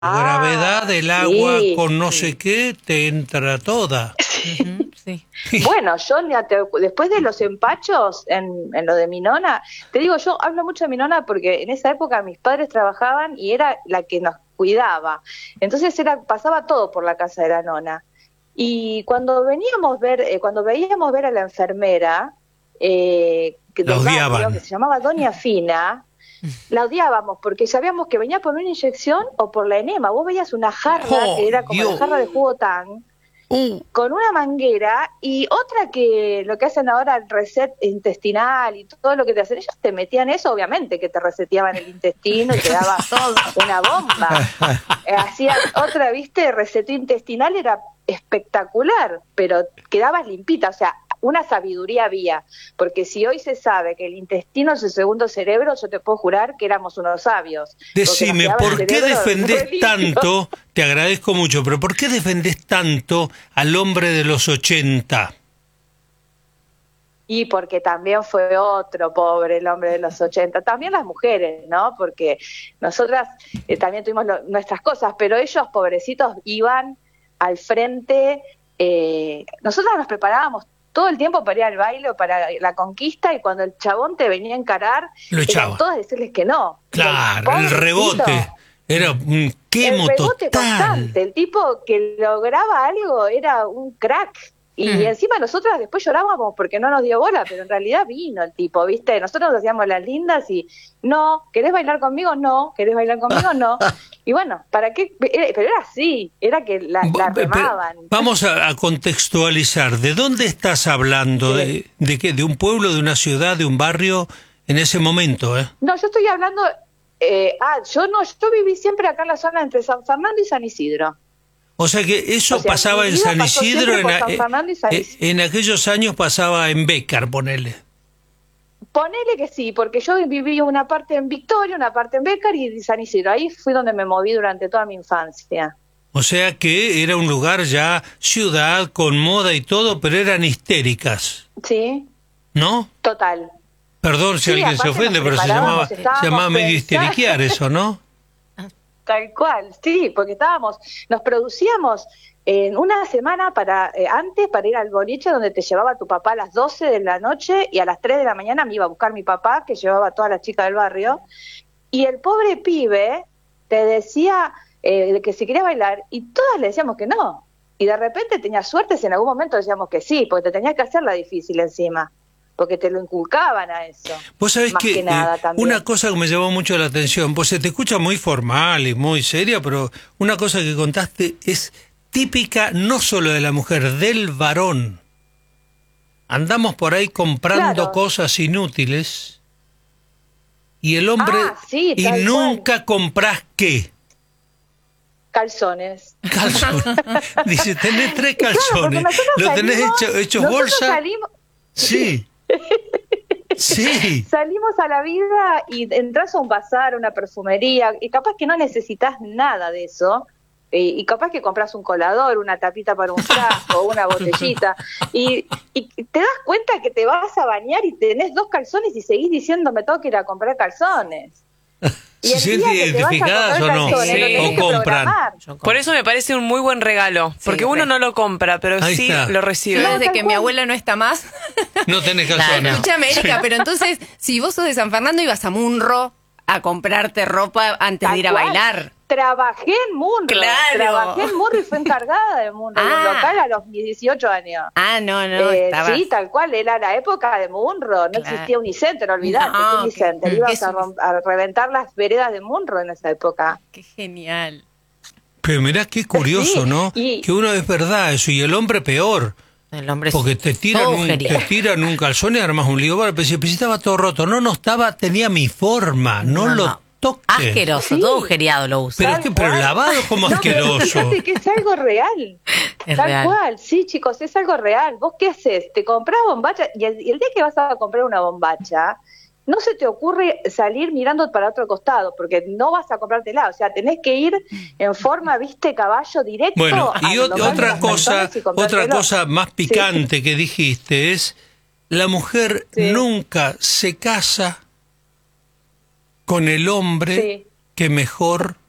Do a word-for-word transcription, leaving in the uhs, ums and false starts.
gravedad del agua sí, con no sí. sé qué te entra toda. Ujú, sí. Bueno, yo ni te- después de los empachos en, en lo de mi nona, te digo, yo hablo mucho de mi nona porque en esa época mis padres trabajaban y era la que nos cuidaba. Entonces era pasaba todo por la casa de la nona. Y cuando veníamos ver, eh, cuando veíamos ver a la enfermera eh, que La del barrio, odiaban. que se llamaba Doña Fina, la odiábamos porque sabíamos que venía por una inyección o por la enema. Vos veías una jarra ¡Oh, que era como Dios! la jarra de jugo Tang, Uh, con una manguera y otra que lo que hacen ahora el reset intestinal y todo lo que te hacen, ellos te metían eso, obviamente que te reseteaban el intestino y te daba una bomba. Eh, hacían otra, viste, reseteo intestinal, era espectacular, pero quedabas limpita, o sea, una sabiduría había, porque si hoy se sabe que el intestino es el segundo cerebro, yo te puedo jurar que éramos unos sabios. decime, ¿por qué defendés tanto? Te agradezco mucho, pero ¿por qué defendés tanto al hombre de los ochenta? Y porque también fue otro pobre el hombre de los ochenta, también las mujeres, ¿no? Porque nosotras eh, también tuvimos lo, nuestras cosas, pero ellos, pobrecitos, iban al frente, eh, nosotras nos preparábamos todo el tiempo para ir al baile o para la conquista, y cuando el chabón te venía a encarar, Lo echaba. eran todas decirles que no. Claro, el Pobrecito. rebote. Era un quemo El rebote total. constante, el tipo que lograba algo era un crack. Y Mm. encima nosotras después llorábamos porque no nos dio bola, pero en realidad vino el tipo, ¿viste? Nosotros nos hacíamos las lindas y, no, ¿querés bailar conmigo? No, ¿querés bailar conmigo? No. Y bueno, ¿para qué? Pero era así, era que la, la Pero remaban. vamos a, a contextualizar. ¿De dónde estás hablando? ¿De, de qué? ¿De un pueblo, de una ciudad, de un barrio en ese momento? ¿eh? No, yo estoy hablando, eh, ah, yo no, yo viví siempre acá en la zona entre San Fernando y San Isidro. O sea que eso O sea, pasaba mi en vida San pasó Isidro, siempre en, por a- San Fernando y San eh, Isidro. en aquellos años pasaba en Bécar, ponele. Ponele que sí, porque yo viví una parte en Victoria, una parte en Bécar y San Isidro. Ahí fui donde me moví durante toda mi infancia. O sea que era un lugar ya ciudad, con moda y todo, pero eran histéricas, Sí, ¿no? total. Perdón si Sí, alguien se aparte ofende, nos pero se preparábamos, llamaba, se estábamos llamaba medio pensando. histeriquear eso, ¿no? Tal cual, sí, porque estábamos, nos producíamos en una semana para eh, antes para ir al boliche donde te llevaba tu papá a las doce de la noche y a las tres de la mañana me iba a buscar mi papá, que llevaba a todas las chicas del barrio, y el pobre pibe te decía eh, de que si quería bailar y todas le decíamos que no, y de repente tenías suerte si en algún momento decíamos que sí, porque te tenías que hacer la difícil encima, porque te lo inculcaban a eso. Vos sabés Más que, que nada eh, también. una cosa que me llamó mucho la atención, pues se te escucha muy formal y muy seria, pero una cosa que contaste es típica no solo de la mujer, del varón. Andamos por ahí comprando Claro. cosas inútiles y el hombre... Ah, sí, y tal nunca comprás qué. Calzones. Calzones. Dice, tenés tres Claro, porque calzones. nosotros ¿Lo tenés salimos- hecho, hecho nosotros bolsa? salimos, Sí. Sí. salimos a la vida y entras a un bazar, a una perfumería, y capaz que no necesitas nada de eso, eh, y capaz que compras un colador, una tapita para un frasco, una botellita, y, y te das cuenta que te vas a bañar y tenés dos calzones y seguís diciendo me tengo que ir a comprar calzones. Y ¿Se el sienten día que te vas a identificadas comprar o no? calzones, lo Sí. tenés ¿O que compran? programar. Por eso me parece un muy buen regalo, porque Sí, uno re. no lo compra, pero Ahí sí está. lo Yo recibe. No, desde tal que mi cual. abuela no está más. No tenés calzones. Claro. Escúchame, Erika, pero entonces, si vos sos de San Fernando, ibas a Munro a comprarte ropa antes Tal de ir a cual. bailar. Trabajé en Munro, Claro. trabajé en Munro y fui encargada de Munro, de un Ah. local a los dieciocho años. Ah, no, no, Eh, estaba. sí, tal cual, era la época de Munro, no Claro. existía Unicenter, olvidate, No, ¿qué Unicenter? que- Ibas que a, es- rom- a reventar las veredas de Munro en esa época. Qué genial. Pero mirá qué curioso, Sí, ¿no? y- Que uno es verdad eso, y el hombre peor. El hombre es Porque te tiran, todo un, te geriátrico. tiran un calzón y armas un lío. Bueno, pero si pero si estaba todo roto. No, no estaba, tenía mi forma. No, No, lo no. toques. Asqueroso, Sí. todo agujereado lo usa. Pero, Tal es que, pero cual. lavado como No, pero asqueroso. fíjate que es algo real. Es Tal real. cual, sí, chicos, es algo real. ¿Vos qué haces? Te compras bombacha y el, y el día que vas a comprar una bombacha, no se te ocurre salir mirando para otro costado, porque no vas a comprártela. O sea, tenés que ir en forma, viste, caballo directo. Bueno, y al ot- local de otra los cosa, calzones y otra comprártelo. cosa más picante que dijiste es, la mujer Sí. nunca se casa con el hombre Sí. que mejor